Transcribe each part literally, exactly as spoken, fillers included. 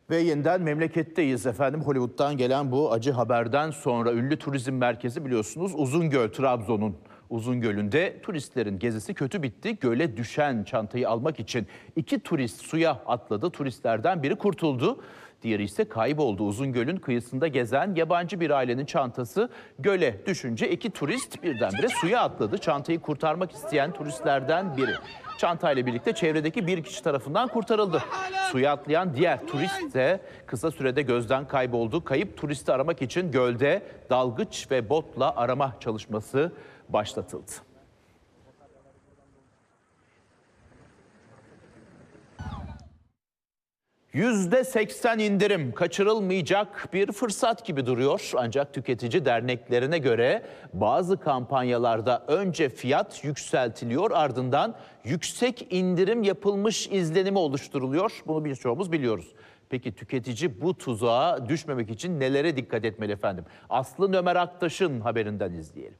Ve yeniden memleketteyiz efendim. Hollywood'dan gelen bu acı haberden sonra ünlü turizm merkezi biliyorsunuz Uzungöl, Trabzon'un Uzungöl'ünde turistlerin gezisi kötü bitti. Göle düşen çantayı almak için iki turist suya atladı. Turistlerden biri kurtuldu. Diğeri ise kayboldu. Uzungöl'ün kıyısında gezen yabancı bir ailenin çantası göle düşünce iki turist birdenbire suya atladı. Çantayı kurtarmak isteyen turistlerden biri. Çantayla birlikte çevredeki bir kişi tarafından kurtarıldı. Suya atlayan diğer turist de kısa sürede gözden kayboldu. Kayıp turisti aramak için gölde dalgıç ve botla arama çalışması başlatıldı. yüzde seksen indirim kaçırılmayacak bir fırsat gibi duruyor. Ancak tüketici derneklerine göre bazı kampanyalarda önce fiyat yükseltiliyor, ardından yüksek indirim yapılmış izlenimi oluşturuluyor. Bunu birçoğumuz biliyoruz. Peki tüketici bu tuzağa düşmemek için nelere dikkat etmeli efendim? Aslı Ömer Aktaş'ın haberinden izleyelim.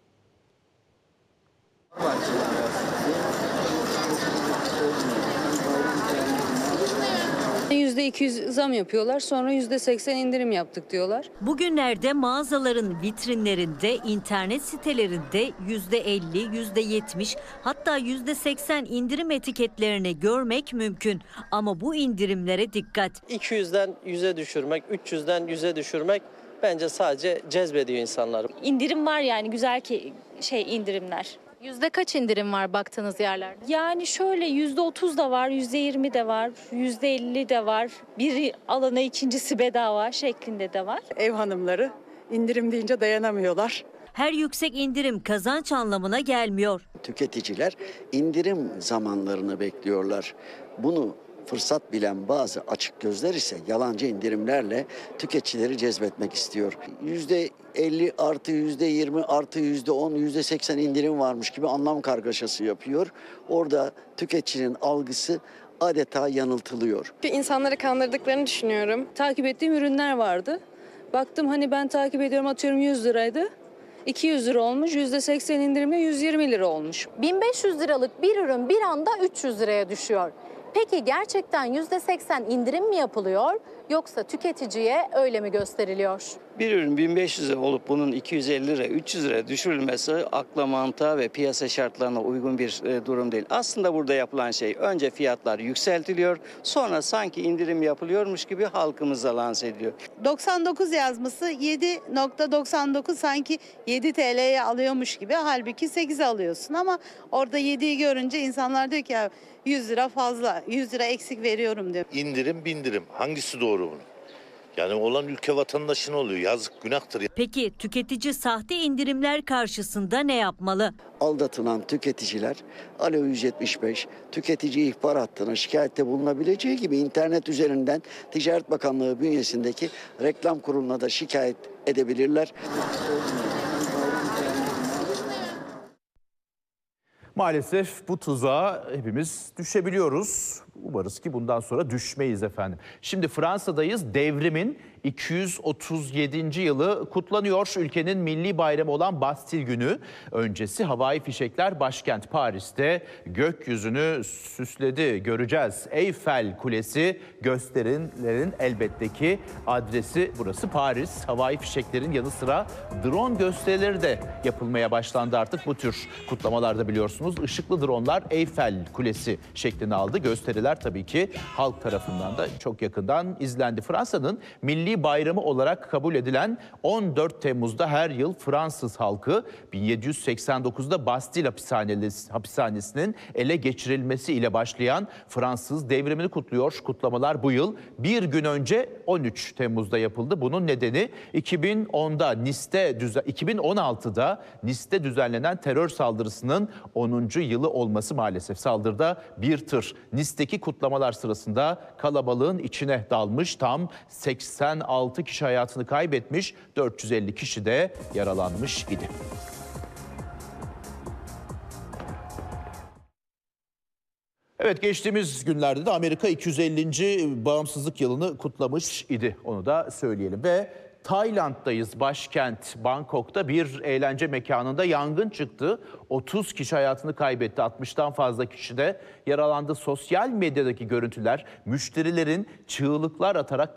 yüzde iki yüz zam yapıyorlar, sonra yüzde seksen indirim yaptık diyorlar. Bugünlerde mağazaların vitrinlerinde, internet sitelerinde yüzde elli, yüzde yetmiş hatta yüzde seksen indirim etiketlerini görmek mümkün. Ama bu indirimlere dikkat. iki yüzden yüze düşürmek, üç yüzden yüze düşürmek bence sadece cezbediyor insanları. İndirim var yani güzel ki şey indirimler. Yüzde kaç indirim var baktığınız yerlerde? Yani şöyle yüzde otuz da var, yüzde yirmi de var, yüzde elli de var. Bir alana ikincisi bedava şeklinde de var. Ev hanımları indirim deyince dayanamıyorlar. Her yüksek indirim kazanç anlamına gelmiyor. Tüketiciler indirim zamanlarını bekliyorlar. Bunu fırsat bilen bazı açık gözler ise yalancı indirimlerle tüketicileri cezbetmek istiyor. yüzde elli artı yüzde yirmi artı yüzde on, yüzde seksen indirim varmış gibi anlam kargaşası yapıyor. Orada tüketicinin algısı adeta yanıltılıyor. İnsanları kandırdıklarını düşünüyorum. Takip ettiğim ürünler vardı. Baktım hani ben takip ediyorum, atıyorum yüz liraydı. iki yüz lira olmuş, yüzde seksen indirimle yüz yirmi lira olmuş. bin beş yüz liralık bir ürün bir anda üç yüz liraya düşüyor. Peki gerçekten yüzde seksen indirim mi yapılıyor yoksa tüketiciye öyle mi gösteriliyor? Bir ürün bin beş yüz lira olup bunun iki yüz elli lira, üç yüz lira düşürülmesi akla, mantığa ve piyasa şartlarına uygun bir durum değil. Aslında burada yapılan şey önce fiyatlar yükseltiliyor, sonra sanki indirim yapılıyormuş gibi halkımıza lanse ediliyor. doksan dokuz yazması yedi nokta doksan dokuz sanki yedi T L'ye alıyormuş gibi, halbuki sekiz alıyorsun ama orada yediyi görünce insanlar diyor ki ya yüz lira fazla, yüz lira eksik veriyorum diyor. İndirim bindirim, hangisi doğru bunun? Yani olan ülke vatandaşına oluyor, yazık günahtır. Peki tüketici sahte indirimler karşısında ne yapmalı? Aldatılan tüketiciler Alo yüz yetmiş beş tüketici ihbar hattına şikayette bulunabileceği gibi internet üzerinden Ticaret Bakanlığı bünyesindeki reklam kuruluna da şikayet edebilirler. Maalesef bu tuzağa hepimiz düşebiliyoruz. Umarız ki bundan sonra düşmeyiz efendim. Şimdi Fransa'dayız. Devrimin iki yüz otuz yedinci yılı kutlanıyor. Ülkenin milli bayramı olan Bastil Günü öncesi havai fişekler başkent Paris'te gökyüzünü süsledi. Göreceğiz. Eyfel Kulesi gösterilerin elbette ki adresi burası Paris. Havai fişeklerin yanı sıra drone gösterileri de yapılmaya başlandı artık. Bu tür kutlamalarda biliyorsunuz ışıklı dronlar Eyfel Kulesi şeklini aldı. Gösteriler tabii ki halk tarafından da çok yakından izlendi. Fransa'nın milli bayramı olarak kabul edilen on dört Temmuz'da her yıl Fransız halkı bin yedi yüz seksen dokuzda Bastille hapishanesinin ele geçirilmesi ile başlayan Fransız devrimini kutluyor. Kutlamalar bu yıl bir gün önce on üç Temmuz'da yapıldı. Bunun nedeni iki bin onda Nice'te iki bin on altıda Nice'te düzenlenen terör saldırısının onuncu yılı olması maalesef. Saldırıda bir tır Nice'teki kutlamalar sırasında kalabalığın içine dalmış, tam seksen altı kişi hayatını kaybetmiş, dört yüz elli kişi de yaralanmış idi. Evet, geçtiğimiz günlerde de Amerika iki yüz ellinci bağımsızlık yılını kutlamış idi. Onu da söyleyelim. Ve Tayland'dayız. Başkent Bangkok'ta bir eğlence mekanında yangın çıktı. otuz kişi hayatını kaybetti. altmıştan fazla kişi de yaralandı. Sosyal medyadaki görüntüler müşterilerin çığlıklar atarak